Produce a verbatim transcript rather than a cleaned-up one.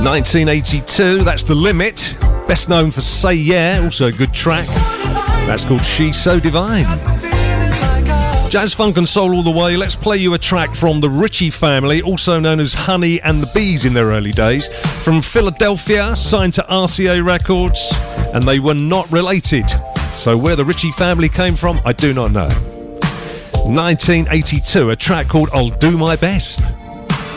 nineteen eighty-two, that's The Limit. Best known for Say Yeah, also a good track. That's called She's So Divine. Jazz, funk and soul all the way. Let's play you a track from the Ritchie family, also known as Honey and the Bees in their early days. From Philadelphia, signed to R C A Records, and they were not related. So where the Ritchie family came from, I do not know. nineteen eighty-two, a track called I'll Do My Best.